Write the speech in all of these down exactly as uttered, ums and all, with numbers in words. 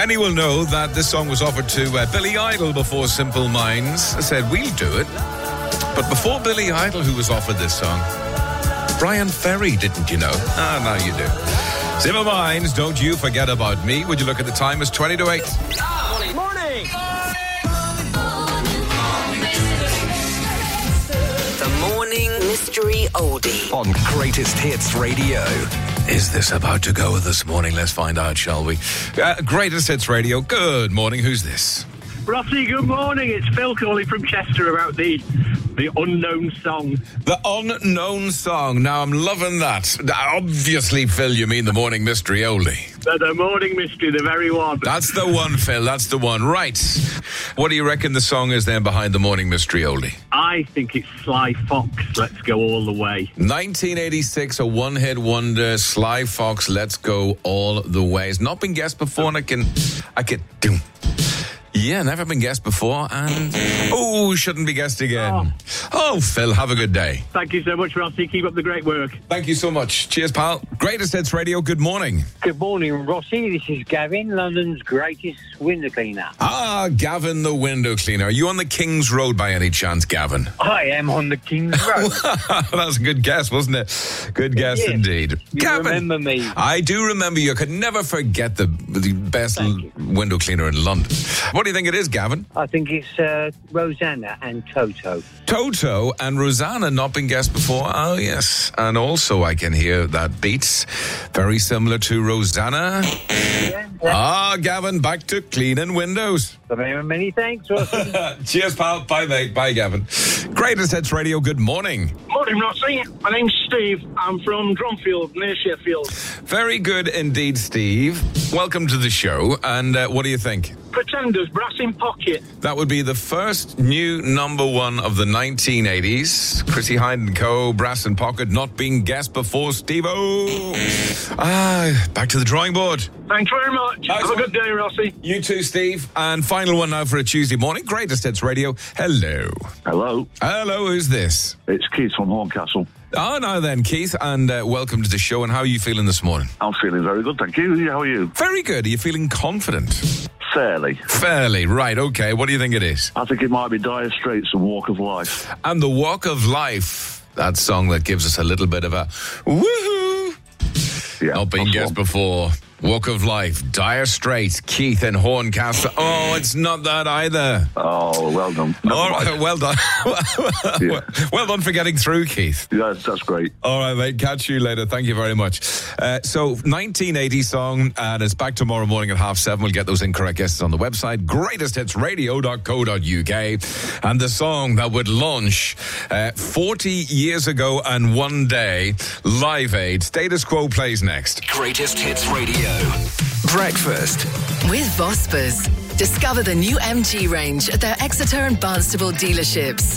Many will know that this song was offered to uh, Billy Idol before Simple Minds. I said, we'll do it. But before Billy Idol, who was offered this song, Brian Ferry, didn't you know? Ah, now you do. Simple Minds, Don't You Forget About Me. Would you look at the time? It's twenty to eight. Morning. Morning. The Morning Mystery Oldie on Greatest Hits Radio. Is this about to go this morning? Let's find out, shall we? Uh, Greatest Hits Radio. Good morning. Who's this? Rossi, good morning. It's Phil calling from Chester about the the unknown song. The unknown song. Now, I'm loving that. Obviously, Phil, you mean the Morning Mystery Oldie. The, the Morning Mystery, the very one. That's the one, Phil. That's the one. Right. What do you reckon the song is then behind the Morning Mystery Oldie? I think it's Sly Fox, Let's Go All the Way. nineteen eighty-six, a one-hit wonder, Sly Fox, Let's Go All the Way. It's not been guessed before, and I can... I can... do. Yeah, never been guessed before, and... Oh, shouldn't be guessed again. Oh. oh, Phil, have a good day. Thank you so much, Rossi. Keep up the great work. Thank you so much. Cheers, pal. Greatest Hits Radio, good morning. Good morning, Rossi. This is Gavin, London's greatest window cleaner. Ah, Gavin the window cleaner. Are you on the King's Road by any chance, Gavin? I am on the King's Road. That's a good guess, wasn't it? Good guess yes. indeed. You Gavin, remember me. I do remember you. I could never forget the, the best l- window cleaner in London. What do you think it is, Gavin? I think it's uh, Rosanna and Toto. Toto and Rosanna, not been guessed before. Oh, yes. And also I can hear that beats very similar to Rosanna. Yeah. Ah, Gavin, back to cleaning windows. Very many thanks, Rossi. Cheers, pal. Bye, mate. Bye, Gavin. Greatest Hits Radio, good morning. Morning, Rossi. My name's Steve. I'm from Drumfield, near Sheffield. Very good indeed, Steve. Welcome to the show. And uh, what do you think? Pretenders, Brass in Pocket. That would be the first new number one of the nineteen eighties. Chrissy Hynde and Co., Brass in Pocket, not being guessed before, Steve-O. Ah, back to the drawing board. Thanks very much. Nice Have one. a good day, Rossi. You too, Steve. And final one now for a Tuesday morning. Greatest Hits Radio. Hello. Hello. Hello, who's this? It's Keith from Horncastle. Oh, now then, Keith, and uh, welcome to the show. And how are you feeling this morning? I'm feeling very good, thank you. How are you? Very good. Are you feeling confident? Fairly. Fairly, right, okay. What do you think it is? I think it might be Dire Straits and Walk of Life. And the Walk of Life, that song that gives us a little bit of a woohoo. Yeah, Not been guessed before. Walk of Life, Dire Straits, Keith and Horncastle. Oh, it's not that either. Oh, well done. Never All right, mind. well done. Yeah. Well done for getting through, Keith. Yeah, that's great. All right, mate. Catch you later. Thank you very much. Uh, so, nineteen eighty song, and it's back tomorrow morning at half seven. We'll get those incorrect guesses on the website, greatest hits radio dot co dot uk. And the song that would launch uh, forty years ago and one day, Live Aid. Status Quo plays next. Greatest Hits Radio. Breakfast with Vospers. Discover the new M G range at their Exeter and Barnstable dealerships.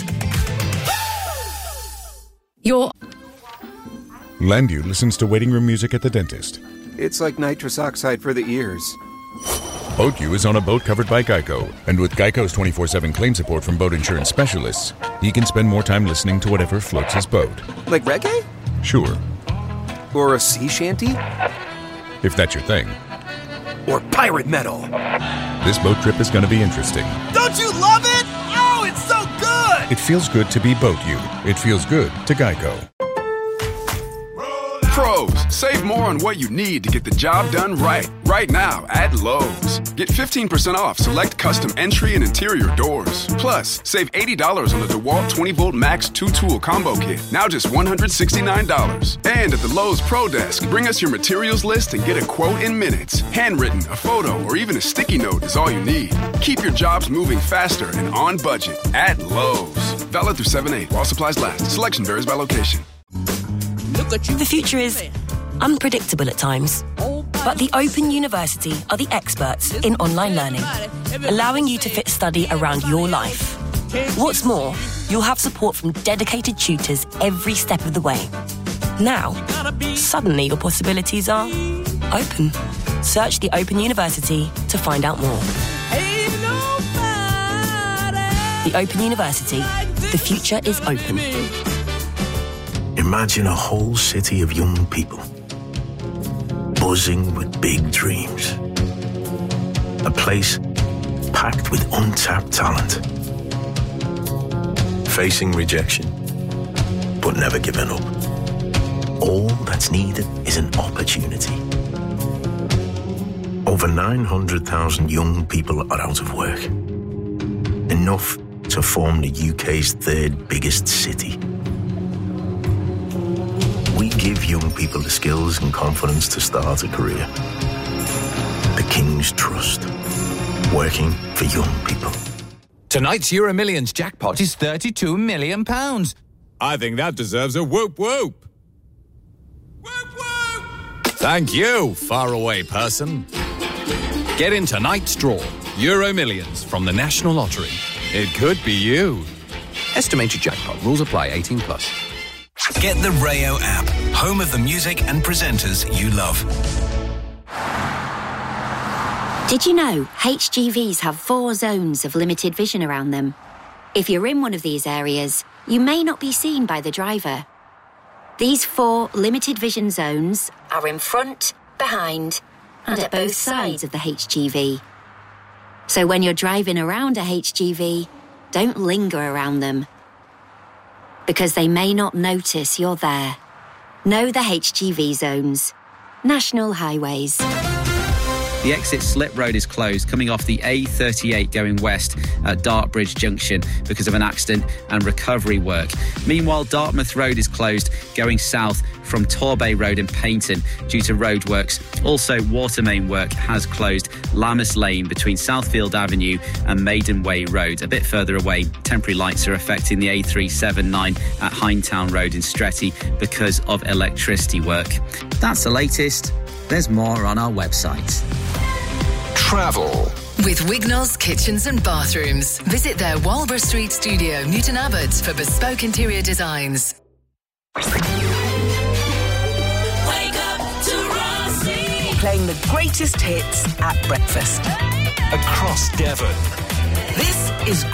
Your Lendu listens to waiting room music at the dentist. It's like nitrous oxide for the ears. BoatU is on a boat covered by Geico, and with Geico's twenty-four seven claim support from boat insurance specialists, he can spend more time listening to whatever floats his boat. Like reggae? Sure. Or a sea shanty? If that's your thing. Or pirate metal? This boat trip is going to be interesting. Don't you love it? Oh, it's so good! It feels good to be BoatU. It feels good to Geico. Pros, save more on what you need to get the job done right. Right now at Lowe's. Get fifteen percent off select custom entry and interior doors. Plus, save eighty dollars on the DeWalt twenty volt Max two tool combo kit. Now just one hundred sixty-nine dollars. And at the Lowe's Pro Desk, bring us your materials list and get a quote in minutes. Handwritten, a photo, or even a sticky note is all you need. Keep your jobs moving faster and on budget at Lowe's. Valid through seven eight while supplies last. Selection varies by location. The future is unpredictable at times, but the Open University are the experts in online learning, allowing you to fit study around your life. What's more, you'll have support from dedicated tutors every step of the way. Now, suddenly your possibilities are open. Search the Open University to find out more. The Open University. The future is open. Imagine a whole city of young people, buzzing with big dreams. A place packed with untapped talent. Facing rejection, but never giving up. All that's needed is an opportunity. Over nine hundred thousand young people are out of work. Enough to form the U K's third biggest city. We give young people the skills and confidence to start a career. The King's Trust. Working for young people. Tonight's Euro Millions jackpot is thirty-two million pounds. I think that deserves a whoop whoop. Whoop whoop! Thank you, faraway person. Get in tonight's draw. Euro Millions from the National Lottery. It could be you. Estimated jackpot. Rules apply. eighteen plus. Get the Rayo app, home of the music and presenters you love. Did you know H G Vs have four zones of limited vision around them? If you're in one of these areas, you may not be seen by the driver. These four limited vision zones are in front, behind, and at both sides of the H G V. So when you're driving around a H G V, don't linger around them, because they may not notice you're there. Know the H G V zones. National Highways. The exit Slip Road is closed, coming off the A thirty-eight going west at Dartbridge Junction because of an accident and recovery work. Meanwhile, Dartmouth Road is closed, going south from Torbay Road in Paignton due to roadworks. Also, water main work has closed Lammas Lane between Southfield Avenue and Maiden Way Road. A bit further away, temporary lights are affecting the A three seventy-nine at Hindtown Road in Stretty because of electricity work. That's the latest. There's more on our website. Travel. With Wignall's Kitchens and Bathrooms. Visit their Walborough Street studio, Newton Abbot, for bespoke interior designs. Wake up to Rossi. Playing the greatest hits at breakfast. Across Devon. This is